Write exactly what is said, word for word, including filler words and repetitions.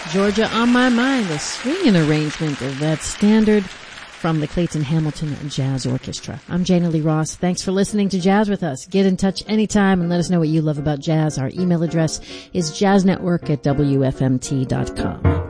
Georgia on My Mind, the swinging arrangement of that standard from the Clayton Hamilton Jazz Orchestra. I'm Jana Lee Ross. Thanks for listening to Jazz with us. Get in touch anytime and let us know what you love about jazz. Our email address is jazznetwork at w f m t dot com.